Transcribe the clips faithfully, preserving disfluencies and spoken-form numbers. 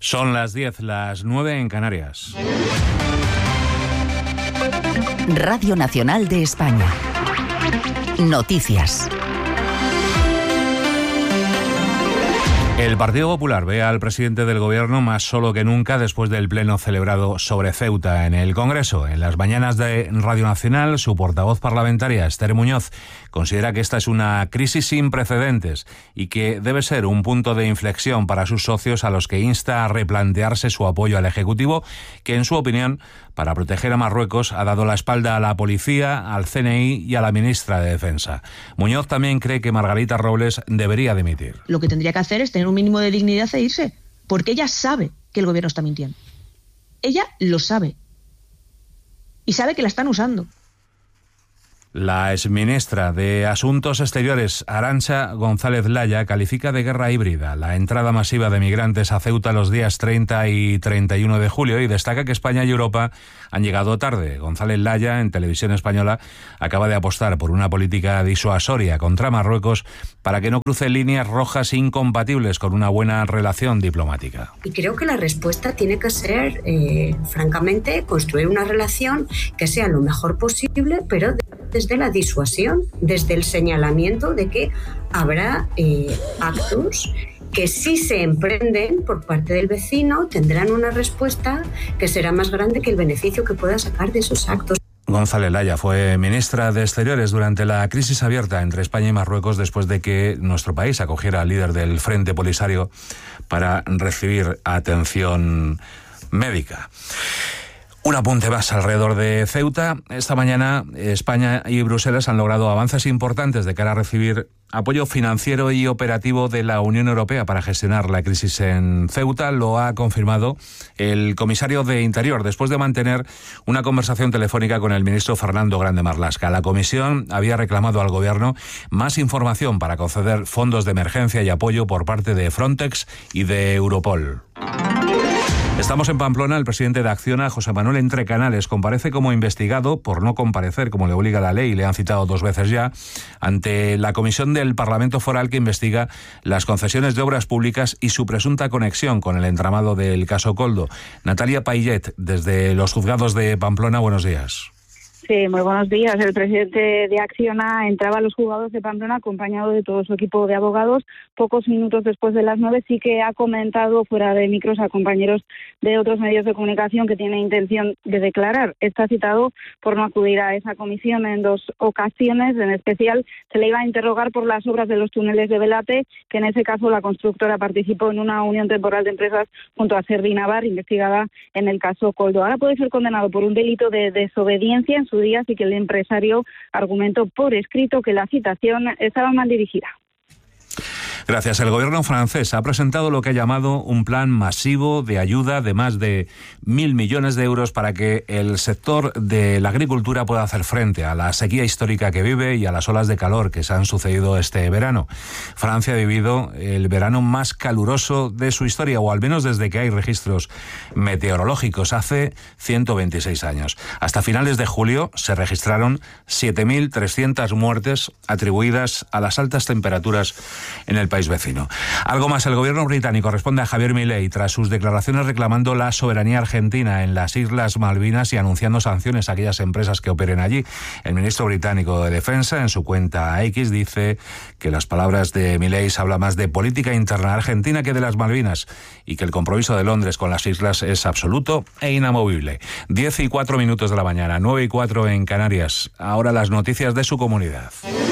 Son las diez, las nueve en Canarias. Radio Nacional de España. Noticias. El Partido Popular ve al presidente del Gobierno más solo que nunca después del pleno celebrado sobre Ceuta en el Congreso. En las mañanas de Radio Nacional, su portavoz parlamentaria, Esther Muñoz, considera que esta es una crisis sin precedentes y que debe ser un punto de inflexión para sus socios, a los que insta a replantearse su apoyo al Ejecutivo, que en su opinión, para proteger a Marruecos, ha dado la espalda a la policía, al C N I y a la ministra de Defensa. Muñoz también cree que Margarita Robles debería dimitir. Lo que tendría que hacer es tener un mínimo de dignidad e irse, porque ella sabe que el gobierno está mintiendo. Ella lo sabe. Y sabe que la están usando. La exministra de Asuntos Exteriores, Arantxa González Laya, califica de guerra híbrida la entrada masiva de migrantes a Ceuta los días treinta y treinta y uno de julio y destaca que España y Europa han llegado tarde. González Laya, en Televisión Española, acaba de apostar por una política disuasoria contra Marruecos para que no cruce líneas rojas incompatibles con una buena relación diplomática. Y creo que la respuesta tiene que ser, eh, francamente, construir una relación que sea lo mejor posible, pero desde la disuasión, desde el señalamiento de que habrá eh, actos que si se emprenden por parte del vecino tendrán una respuesta que será más grande que el beneficio que pueda sacar de esos actos. González Laya fue ministra de Exteriores durante la crisis abierta entre España y Marruecos después de que nuestro país acogiera al líder del Frente Polisario para recibir atención médica. Un apunte más alrededor de Ceuta. Esta mañana España y Bruselas han logrado avances importantes de cara a recibir apoyo financiero y operativo de la Unión Europea para gestionar la crisis en Ceuta. Lo ha confirmado el comisario de Interior después de mantener una conversación telefónica con el ministro Fernando Grande Marlaska. La comisión había reclamado al gobierno más información para conceder fondos de emergencia y apoyo por parte de Frontex y de Europol. Estamos en Pamplona. El presidente de Acciona, José Manuel Entrecanales, comparece como investigado por no comparecer, como le obliga la ley, le han citado dos veces ya, ante la comisión del Parlamento Foral que investiga las concesiones de obras públicas y su presunta conexión con el entramado del caso Koldo. Natalia Payet, desde los juzgados de Pamplona, buenos días. Sí, muy buenos días. El presidente de Acciona entraba a los juzgados de Pamplona acompañado de todo su equipo de abogados. Pocos minutos después de las nueve sí que ha comentado fuera de micros a compañeros de otros medios de comunicación que tiene intención de declarar. Está citado por no acudir a esa comisión en dos ocasiones. En especial se le iba a interrogar por las obras de los túneles de Belate, que en ese caso la constructora participó en una unión temporal de empresas junto a Servinavar, investigada en el caso Koldo. Ahora puede ser condenado por un delito de desobediencia en su día, así que el empresario argumentó por escrito que la citación estaba mal dirigida. Gracias. El gobierno francés ha presentado lo que ha llamado un plan masivo de ayuda de más de mil millones de euros para que el sector de la agricultura pueda hacer frente a la sequía histórica que vive y a las olas de calor que se han sucedido este verano. Francia ha vivido el verano más caluroso de su historia, o al menos desde que hay registros meteorológicos, hace ciento veintiséis años. Hasta finales de julio se registraron siete mil trescientas muertes atribuidas a las altas temperaturas en el país vecino. Algo más, el gobierno británico responde a Javier Milei tras sus declaraciones reclamando la soberanía argentina en las Islas Malvinas y anunciando sanciones a aquellas empresas que operen allí. El ministro británico de Defensa, en su cuenta X, dice que las palabras de Milei hablan más de política interna argentina que de las Malvinas y que el compromiso de Londres con las islas es absoluto e inamovible. Diez y cuatro minutos de la mañana, nueve y cuatro en Canarias. Ahora las noticias de su comunidad.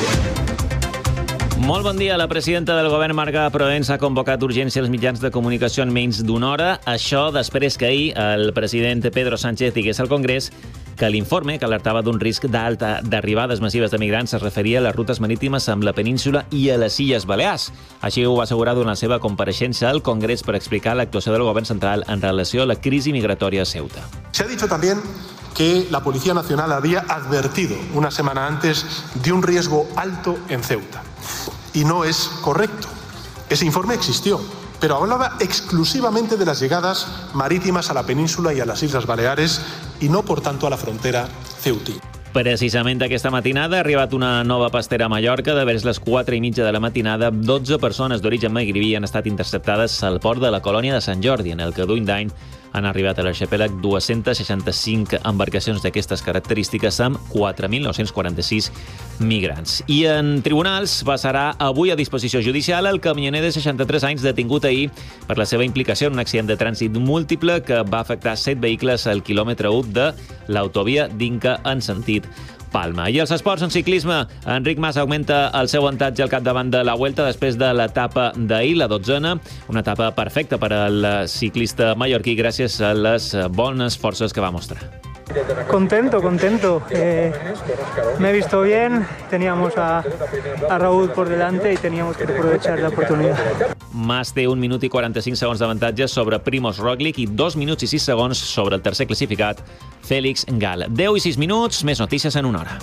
Molt bon dia. La presidenta del govern, Marga Proens, ha convocat d'urgència els mitjans de comunicació en menys d'una hora. Això després que ahir el president Pedro Sánchez digués al Congrés que l'informe, que alertava d'un risc d'alta d'arribades massives de migrants, es referia a les rutes marítimes amb la península i a les Illes Balears. Així ho va assegurar durant la seva compareixença al Congrés per explicar l'actuació del govern central en relació a la crisi migratòria a Ceuta. Se ha dicho también que la Policía Nacional había advertido una semana antes de un riesgo alto en Ceuta. Y no es correcto. Ese informe existió, pero hablaba exclusivamente de las llegadas marítimas a la península y a las Islas Baleares y no, por tanto, a la frontera ceutí. Precisament aquesta matinada ha arribat una nova pastera a Mallorca. De vers les quatre i mitja de la matinada, dotze persones d'origen magribí han estat interceptades al port de la colònia de Sant Jordi. En el que d'Uny d'any han arribat a l'arxipèlag dues-centes seixanta-cinc embarcacions d'aquestes característiques amb quatre mil nou-cents quaranta-sis migrants. I en tribunals passarà avui a disposició judicial el camioner de seixanta-tres anys detingut ahir per la seva implicació en un accident de trànsit múltiple que va afectar set vehicles al quilòmetre u de l'autovia d'Inca en sentit Palma. I els esports en ciclisme. Enric Mas augmenta el seu avantatge al capdavant de la Vuelta després de l'etapa d'ahir, la dotzena. Una etapa perfecta per al ciclista mallorquí gràcies a les bones forces que va mostrar. Contento, contento. Eh, me he visto bien, teníamos a, a Raúl por delante y teníamos que aprovechar la oportunidad. Mas té un minut i quaranta-cinc segons d'avantatge sobre Primož Roglič i dos minuts i sis segons sobre el tercer classificat, Félix Gal. deu i sis minuts, més notícies en una hora.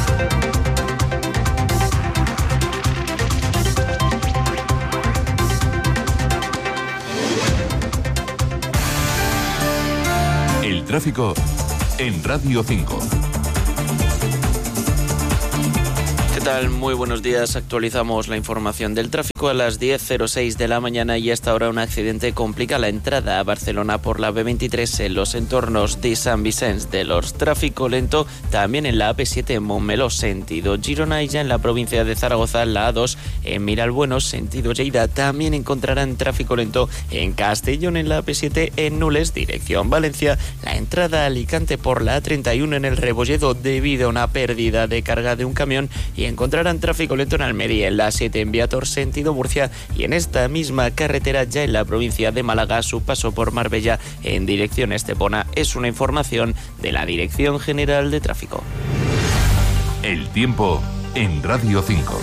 El tráfico en Radio cinco. ¿Qué tal? Muy buenos días. Actualizamos la información del tráfico a las diez cero seis de la mañana y hasta ahora un accidente complica la entrada a Barcelona por la B veintitrés en los entornos de San Vicente de los. Tráfico lento también en la A P siete en Montmeló, sentido Girona, y ya en la provincia de Zaragoza, la A dos en Miralbueno, sentido Lleida. También encontrarán tráfico lento en Castellón en la A P siete en Nules, dirección Valencia. La entrada a Alicante por la A treinta y uno en el Rebolledo debido a una pérdida de carga de un camión, y encontrarán tráfico lento en Almería en la A siete en Viator, sentido Murcia, y en esta misma carretera ya en la provincia de Málaga, su paso por Marbella en dirección Estepona. Es una información de la Dirección General de Tráfico. El tiempo en Radio cinco.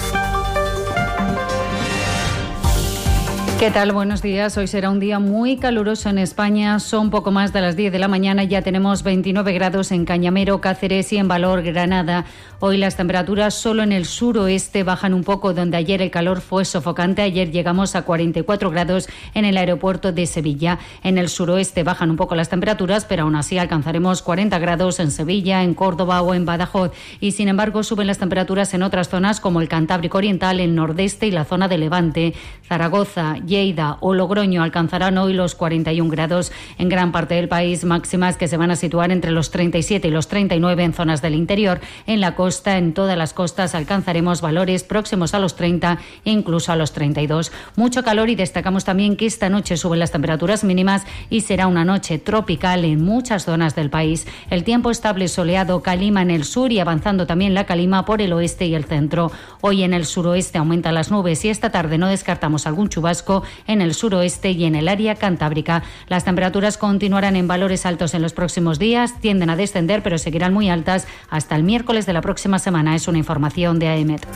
¿Qué tal? Buenos días. Hoy será un día muy caluroso en España. Son poco más de las diez de la mañana. Ya tenemos veintinueve grados en Cañamero, Cáceres y en Valor, Granada. Hoy las temperaturas solo en el suroeste bajan un poco, donde ayer el calor fue sofocante. Ayer llegamos a cuarenta y cuatro grados en el aeropuerto de Sevilla. En el suroeste bajan un poco las temperaturas, pero aún así alcanzaremos cuarenta grados en Sevilla, en Córdoba o en Badajoz. Y sin embargo suben las temperaturas en otras zonas como el Cantábrico Oriental, el nordeste y la zona de Levante. Zaragoza, Lleida o Logroño alcanzarán hoy los cuarenta y un grados. En gran parte del país, máximas que se van a situar entre los treinta y siete y los treinta y nueve en zonas del interior. En la costa, en todas las costas, alcanzaremos valores próximos a los treinta e incluso a los treinta y dos. Mucho calor, y destacamos también que esta noche suben las temperaturas mínimas y será una noche tropical en muchas zonas del país. El tiempo estable soleado, calima en el sur y avanzando también la calima por el oeste y el centro. Hoy en el suroeste aumentan las nubes y esta tarde no descartamos algún chubasco en el suroeste y en el área cantábrica. Las temperaturas continuarán en valores altos en los próximos días, tienden a descender pero seguirán muy altas hasta el miércoles de la próxima semana. Es una información de A E M E T.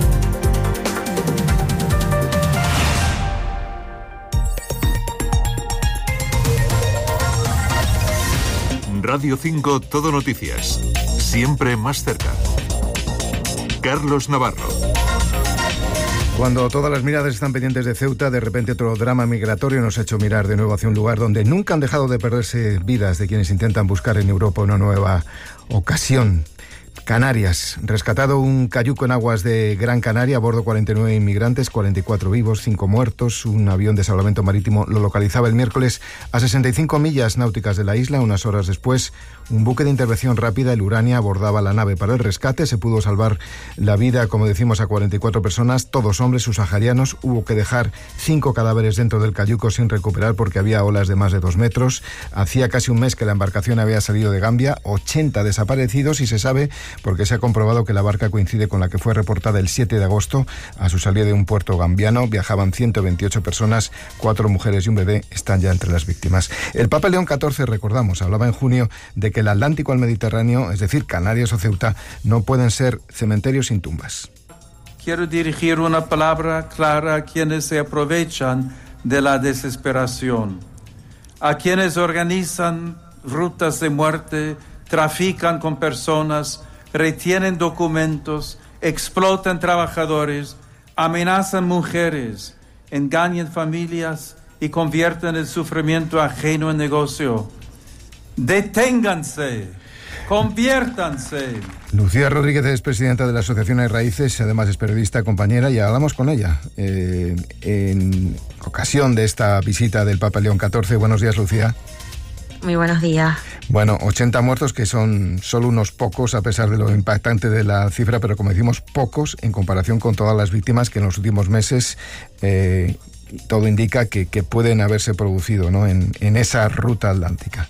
Radio cinco, Todo Noticias. Siempre más cerca. Carlos Navarro. Cuando todas las miradas están pendientes de Ceuta, de repente otro drama migratorio nos ha hecho mirar de nuevo hacia un lugar donde nunca han dejado de perderse vidas de quienes intentan buscar en Europa una nueva ocasión. Canarias. Rescatado un cayuco en aguas de Gran Canaria, a bordo cuarenta y nueve inmigrantes, cuarenta y cuatro vivos, cinco muertos. Un avión de salvamento marítimo lo localizaba el miércoles a sesenta y cinco millas náuticas de la isla. Unas horas después, un buque de intervención rápida, el Urania, abordaba la nave para el rescate. Se pudo salvar la vida, como decimos, a cuarenta y cuatro personas, todos hombres subsaharianos. Hubo que dejar cinco cadáveres dentro del cayuco sin recuperar porque había olas de más de dos metros. Hacía casi un mes que la embarcación había salido de Gambia, ochenta desaparecidos, y se sabe porque se ha comprobado que la barca coincide con la que fue reportada el siete de agosto a su salida de un puerto gambiano. Viajaban ciento veintiocho personas, cuatro mujeres y un bebé están ya entre las víctimas. El Papa León catorce, recordamos, hablaba en junio de que el Atlántico al Mediterráneo, es decir, Canarias o Ceuta, no pueden ser cementerios sin tumbas. Quiero dirigir una palabra clara a quienes se aprovechan de la desesperación, a quienes organizan rutas de muerte, trafican con personas, retienen documentos, explotan trabajadores, amenazan mujeres, engañan familias y convierten el sufrimiento ajeno en negocio. ¡Deténganse! Conviértanse. Lucía Rodríguez es presidenta de la Asociación Hay Raíces, además es periodista, compañera, y hablamos con ella eh, en ocasión de esta visita del Papa León catorce. Buenos días, Lucía. Muy buenos días. Bueno, ochenta muertos, que son solo unos pocos a pesar de lo impactante de la cifra, pero como decimos, pocos en comparación con todas las víctimas que en los últimos meses eh, todo indica que, que pueden haberse producido, ¿no?, en, en esa ruta atlántica.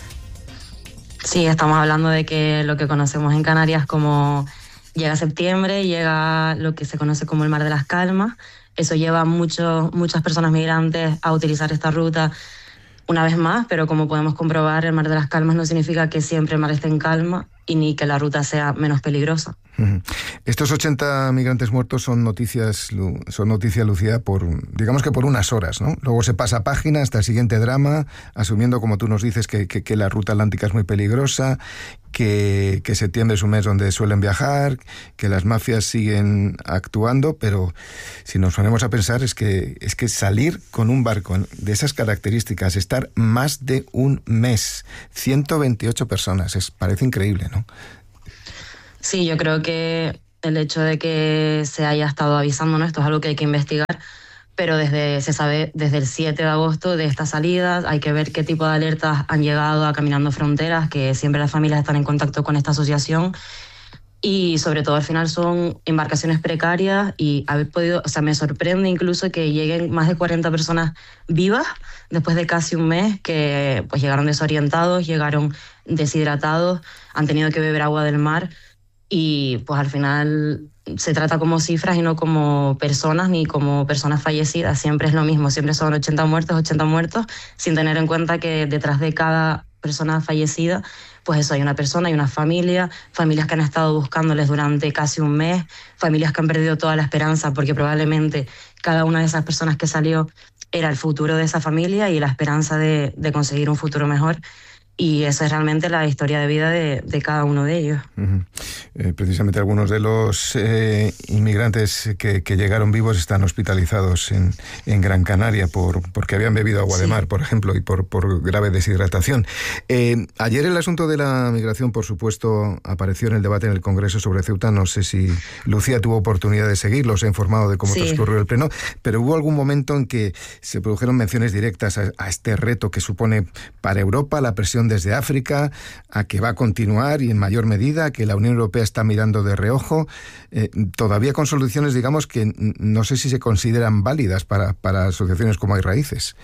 Sí, estamos hablando de que lo que conocemos en Canarias como llega septiembre, llega lo que se conoce como el Mar de las Calmas. Eso lleva mucho, muchas personas migrantes a utilizar esta ruta una vez más, pero como podemos comprobar, el Mar de las Calmas no significa que siempre el mar esté en calma y ni que la ruta sea menos peligrosa. Estos ochenta migrantes muertos son noticias, son noticia, Lucía, por, digamos que por unas horas, ¿no? Luego se pasa página hasta el siguiente drama, asumiendo, como tú nos dices, que, que, que la ruta atlántica es muy peligrosa, que, que septiembre es un mes donde suelen viajar, que las mafias siguen actuando, pero si nos ponemos a pensar es que, es que salir con un barco de esas características, estar más de un mes, ciento veintiocho personas, es, parece increíble, ¿no? Sí, yo creo que el hecho de que se haya estado avisando, ¿no?, esto es algo que hay que investigar, pero desde se sabe desde el siete de agosto de estas salidas, hay que ver qué tipo de alertas han llegado a Caminando Fronteras, que siempre las familias están en contacto con esta asociación, y sobre todo al final son embarcaciones precarias y haber podido, o sea, me sorprende incluso que lleguen más de cuarenta personas vivas después de casi un mes, que pues llegaron desorientados, llegaron deshidratados, han tenido que beber agua del mar. Y pues al final se trata como cifras y no como personas ni como personas fallecidas. Siempre es lo mismo, siempre son ochenta muertos, ochenta muertos, sin tener en cuenta que detrás de cada persona fallecida, pues eso, hay una persona, hay una familia, familias que han estado buscándoles durante casi un mes, familias que han perdido toda la esperanza porque probablemente cada una de esas personas que salió era el futuro de esa familia y la esperanza de, de conseguir un futuro mejor. Y esa es realmente la historia de vida de, de cada uno de ellos. Uh-huh. Eh, precisamente algunos de los eh, inmigrantes que, que llegaron vivos están hospitalizados en, en Gran Canaria por, porque habían bebido agua sí. de mar, por ejemplo, y por, por grave deshidratación. Eh, ayer el asunto de la migración, por supuesto, apareció en el debate en el Congreso sobre Ceuta. No sé si Lucía tuvo oportunidad de seguirlo, se ha informado de cómo sí. transcurrió el pleno, pero hubo algún momento en que se produjeron menciones directas a, a este reto que supone para Europa la presión desde África, a que va a continuar y en mayor medida, que la Unión Europea está mirando de reojo, eh, todavía con soluciones, digamos, que no sé si se consideran válidas para, para asociaciones como Hay Raíces.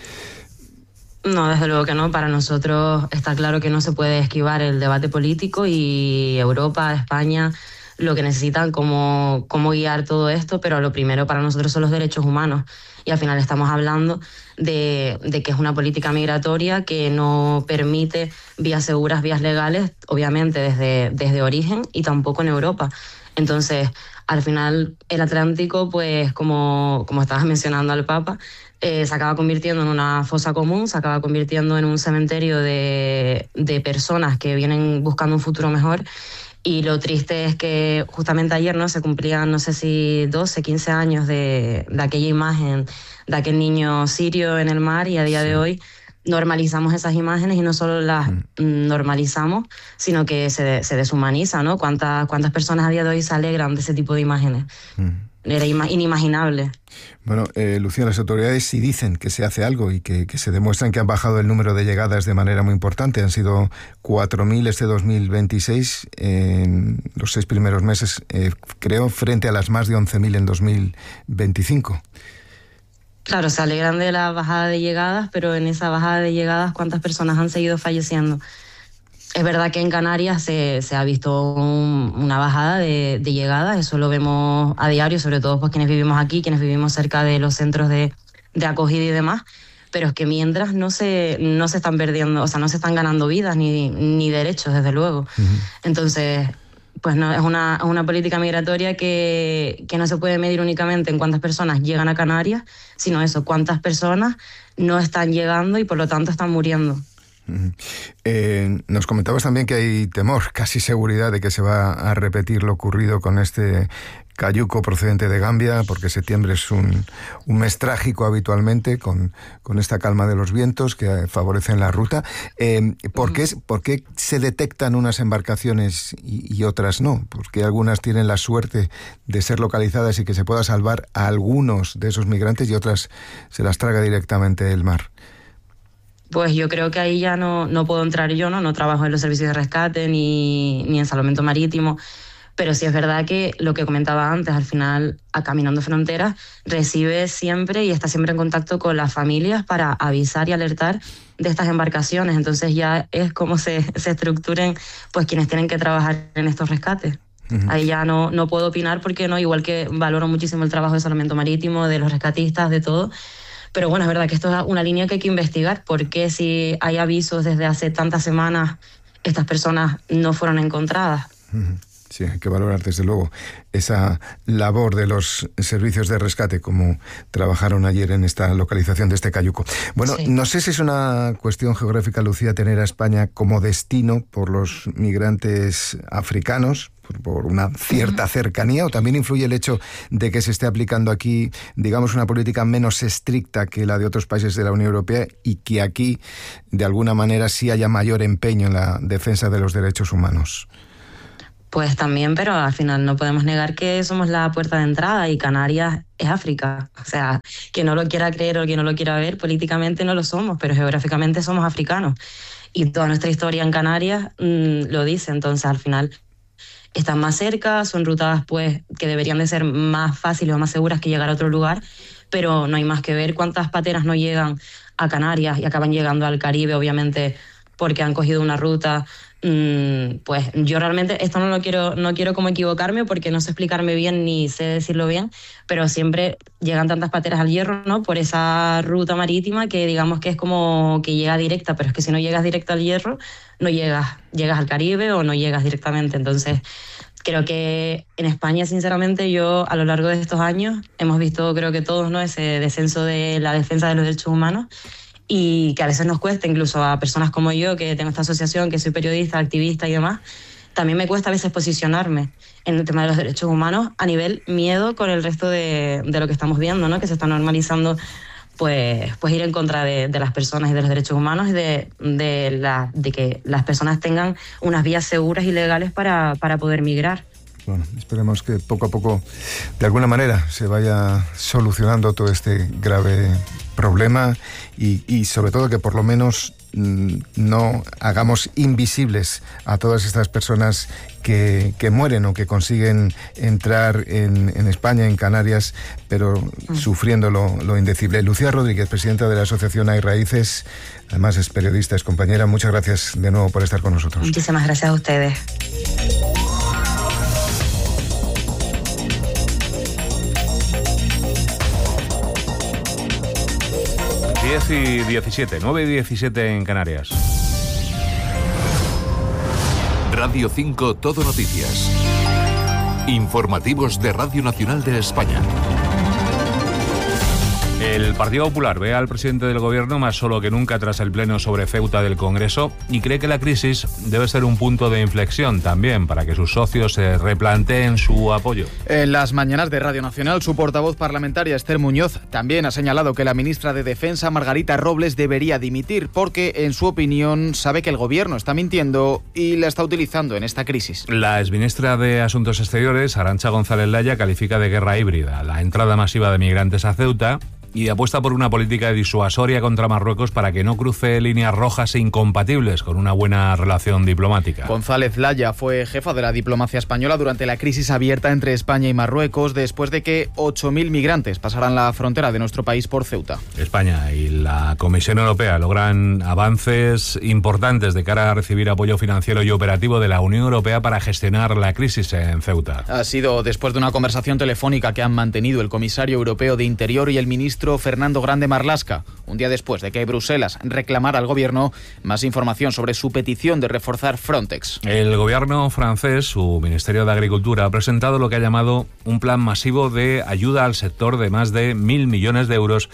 No, desde luego que no. Para nosotros está claro que no se puede esquivar el debate político y Europa, España, lo que necesitan, cómo, cómo guiar todo esto, pero lo primero para nosotros son los derechos humanos. Y al final estamos hablando de, de que es una política migratoria que no permite vías seguras, vías legales, obviamente desde, desde origen y tampoco en Europa. Entonces, al final, el Atlántico, pues como, como estabas mencionando al Papa, eh, se acaba convirtiendo en una fosa común, se acaba convirtiendo en un cementerio de, de personas que vienen buscando un futuro mejor. Y lo triste es que justamente ayer no se cumplían, no sé si doce, quince años de, de aquella imagen, de aquel niño sirio en el mar, y a día sí. de hoy normalizamos esas imágenes y no solo las mm. normalizamos, sino que se, se deshumaniza, ¿no? ¿Cuántas, cuántas personas a día de hoy se alegran de ese tipo de imágenes? Mm. Era inimaginable. Bueno, eh, Lucía, las autoridades sí dicen que se hace algo y que, que se demuestran que han bajado el número de llegadas de manera muy importante. Han sido cuatro mil este dos mil veintiséis en los seis primeros meses, eh, creo, frente a las más de once mil en dos mil veinticinco. Claro, se alegran de la bajada de llegadas, pero en esa bajada de llegadas, ¿cuántas personas han seguido falleciendo? Es verdad que en Canarias se, se ha visto un, una bajada de, de llegadas, eso lo vemos a diario, sobre todo pues quienes vivimos aquí, quienes vivimos cerca de los centros de, de acogida y demás, pero es que mientras no se, no se están perdiendo, o sea, no se están ganando vidas ni, ni derechos, desde luego. Uh-huh. Entonces, pues no, es una, una política migratoria que, que no se puede medir únicamente en cuántas personas llegan a Canarias, sino eso, cuántas personas no están llegando y por lo tanto están muriendo. Eh, nos comentabas también que hay temor, casi seguridad, de que se va a repetir lo ocurrido con este cayuco procedente de Gambia, porque septiembre es un, un mes trágico habitualmente, con, con esta calma de los vientos que favorecen la ruta. Eh, ¿por, qué, ¿Por qué se detectan unas embarcaciones y, y otras no? Porque algunas tienen la suerte de ser localizadas y que se pueda salvar a algunos de esos migrantes y otras se las traga directamente el mar. Pues yo creo que ahí ya no, no puedo entrar yo, ¿no? No trabajo en los servicios de rescate ni, ni en salvamento marítimo, pero sí es verdad que lo que comentaba antes, al final, a Caminando Fronteras, recibe siempre y está siempre en contacto con las familias para avisar y alertar de estas embarcaciones. Entonces ya es como se, se estructuren pues quienes tienen que trabajar en estos rescates. Uh-huh. Ahí ya no, no puedo opinar porque no, igual que valoro muchísimo el trabajo de salvamento marítimo, de los rescatistas, de todo. Pero bueno, es verdad que esto es una línea que hay que investigar, porque si hay avisos desde hace tantas semanas, estas personas no fueron encontradas. Sí, hay que valorar desde luego esa labor de los servicios de rescate, como trabajaron ayer en esta localización de este cayuco. Bueno, sí. No sé si es una cuestión geográfica, Lucía, tener a España como destino por los migrantes africanos, por una cierta cercanía, o también influye el hecho de que se esté aplicando aquí, digamos, una política menos estricta que la de otros países de la Unión Europea y que aquí, de alguna manera, sí haya mayor empeño en la defensa de los derechos humanos. Pues también, pero al final no podemos negar que somos la puerta de entrada y Canarias es África. O sea, quien no lo quiera creer o quien no lo quiera ver, políticamente no lo somos, pero geográficamente somos africanos. Y toda nuestra historia en Canarias mmm, lo dice. Entonces, al final, están más cerca, son rutas pues que deberían de ser más fáciles o más seguras que llegar a otro lugar, pero no hay más que ver cuántas pateras no llegan a Canarias y acaban llegando al Caribe, obviamente, porque han cogido una ruta. Pues yo realmente esto no lo quiero, no quiero como equivocarme porque no sé explicarme bien ni sé decirlo bien, pero siempre llegan tantas pateras al Hierro, ¿no? Por esa ruta marítima que digamos que es como que llega directa, pero es que si no llegas directo al Hierro, no llegas, llegas al Caribe o no llegas directamente. Entonces creo que en España, sinceramente, yo a lo largo de estos años hemos visto, creo que todos, ¿no? Ese descenso de la defensa de los derechos humanos, y que a veces nos cuesta, incluso a personas como yo, que tengo esta asociación, que soy periodista, activista y demás, también me cuesta a veces posicionarme en el tema de los derechos humanos a nivel miedo con el resto de, de lo que estamos viendo, ¿no? Que se está normalizando pues, pues ir en contra de, de las personas y de los derechos humanos y de, de, la, de que las personas tengan unas vías seguras y legales para, para poder migrar. Bueno, esperemos que poco a poco, de alguna manera, se vaya solucionando todo este grave problema y, y sobre todo que por lo menos mmm, no hagamos invisibles a todas estas personas que, que mueren o que consiguen entrar en, en España, en Canarias, pero mm. sufriendo lo, lo indecible. Lucía Rodríguez, presidenta de la Asociación Hay Raíces, además es periodista, es compañera. Muchas gracias de nuevo por estar con nosotros. Muchísimas gracias a ustedes. diez y diecisiete, nueve y diecisiete en Canarias. Radio cinco Todo Noticias. Informativos de Radio Nacional de España. El Partido Popular ve al presidente del Gobierno más solo que nunca tras el pleno sobre Ceuta del Congreso y cree que la crisis debe ser un punto de inflexión también para que sus socios se replanteen su apoyo. En las mañanas de Radio Nacional, su portavoz parlamentaria Esther Muñoz también ha señalado que la ministra de Defensa, Margarita Robles, debería dimitir porque, en su opinión, sabe que el Gobierno está mintiendo y la está utilizando en esta crisis. La exministra de Asuntos Exteriores, Arantxa González Laya, califica de guerra híbrida la entrada masiva de migrantes a Ceuta y apuesta por una política disuasoria contra Marruecos para que no cruce líneas rojas e incompatibles con una buena relación diplomática. González Laya fue jefa de la diplomacia española durante la crisis abierta entre España y Marruecos, después de que ocho mil migrantes pasaran la frontera de nuestro país por Ceuta. España y la Comisión Europea logran avances importantes de cara a recibir apoyo financiero y operativo de la Unión Europea para gestionar la crisis en Ceuta. Ha sido después de una conversación telefónica que han mantenido el comisario europeo de Interior y el ministro Fernando Grande Marlaska, un día después de que Bruselas reclamara al gobierno más información sobre su petición de reforzar Frontex. El gobierno francés, su Ministerio de Agricultura, ha presentado lo que ha llamado un plan masivo de ayuda al sector de más de mil millones de euros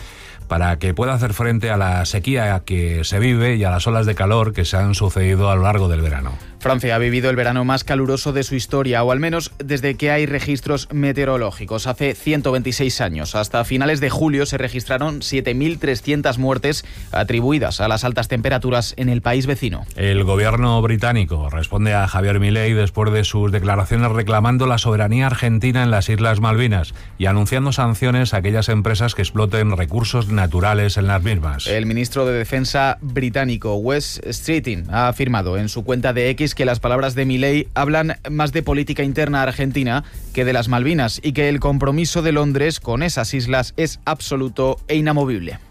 para que pueda hacer frente a la sequía que se vive y a las olas de calor que se han sucedido a lo largo del verano. Francia ha vivido el verano más caluroso de su historia, o al menos desde que hay registros meteorológicos. Hace ciento veintiséis años, hasta finales de julio, se registraron siete mil trescientas muertes atribuidas a las altas temperaturas en el país vecino. El gobierno británico responde a Javier Milei después de sus declaraciones reclamando la soberanía argentina en las Islas Malvinas y anunciando sanciones a aquellas empresas que exploten recursos naturales en las mismas. El ministro de Defensa británico, Wes Streeting, ha afirmado en su cuenta de X que las palabras de Milei hablan más de política interna argentina que de las Malvinas y que el compromiso de Londres con esas islas es absoluto e inamovible.